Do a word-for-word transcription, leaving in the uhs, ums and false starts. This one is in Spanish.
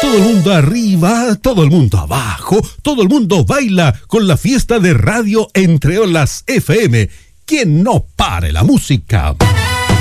Todo el mundo arriba, todo el mundo abajo, todo el mundo baila con la fiesta de Radio Entre Olas F M. ¡Que no pare la música!